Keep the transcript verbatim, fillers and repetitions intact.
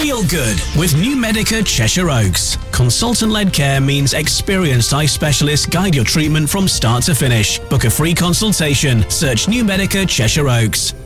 Feel good with New Medica Cheshire Oaks. Consultant-led care means experienced eye specialists guide your treatment from start to finish. Book a free consultation. Search New Medica Cheshire Oaks.